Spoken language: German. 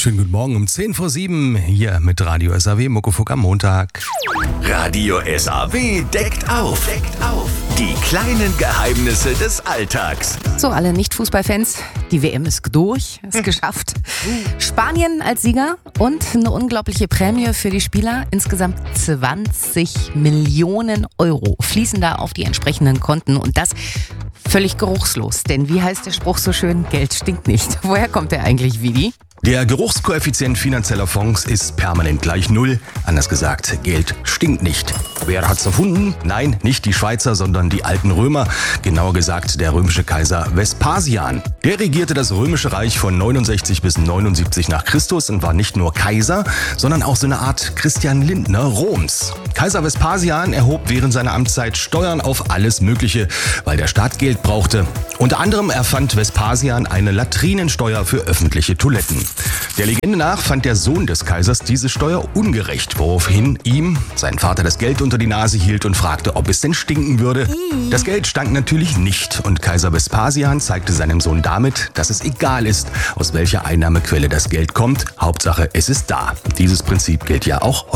Schönen guten Morgen um 6:50 hier mit Radio SAW Muckefuck am Montag. Radio SAW deckt auf. Die kleinen Geheimnisse des Alltags. So, alle Nicht-Fußballfans, die WM ist durch, ist geschafft. Spanien als Sieger und eine unglaubliche Prämie für die Spieler. Insgesamt 20 Millionen Euro fließen da auf die entsprechenden Konten und das völlig geruchslos. Denn wie heißt der Spruch so schön? Geld stinkt nicht. Woher kommt der eigentlich, Vidi? Der Geruchskoeffizient finanzieller Fonds ist permanent gleich 0. Anders gesagt, Geld stinkt nicht. Wer hat's erfunden? Nein, nicht die Schweizer, sondern die alten Römer. Genauer gesagt der römische Kaiser Vespasian. Der regierte das römische Reich von 69 bis 79 nach Christus und war nicht nur Kaiser, sondern auch so eine Art Christian Lindner Roms. Kaiser Vespasian erhob während seiner Amtszeit Steuern auf alles Mögliche, weil der Staat Geld brauchte. Unter anderem erfand Vespasian eine Latrinensteuer für öffentliche Toiletten. Der Legende nach fand der Sohn des Kaisers diese Steuer ungerecht, woraufhin ihm sein Vater das Geld unter die Nase hielt und fragte, ob es denn stinken würde. Das Geld stank natürlich nicht und Kaiser Vespasian zeigte seinem Sohn damit, dass es egal ist, aus welcher Einnahmequelle das Geld kommt. Hauptsache, es ist da. Dieses Prinzip gilt ja auch